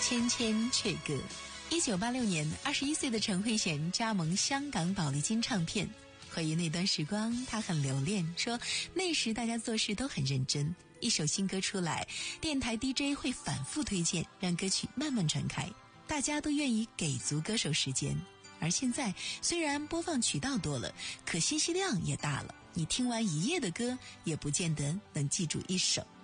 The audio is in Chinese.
千千阙歌。1986年，21岁的陈慧娴加盟香港宝丽金唱片。回忆那段时光，她很留恋，说那时大家做事都很认真，一首新歌出来，电台 DJ 会反复推荐，让歌曲慢慢传开，大家都愿意给足歌手时间。而现在虽然播放渠道多了，可信息量也大了，你听完一夜的歌也不见得能记住一首。